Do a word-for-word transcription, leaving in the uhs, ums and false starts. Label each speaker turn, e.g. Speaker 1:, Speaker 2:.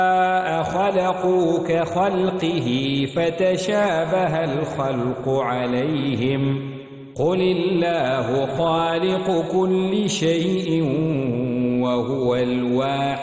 Speaker 1: خلقوا كخلقه فتشابه الخلق عليهم قل الله خالق كل شيء وهو الواحد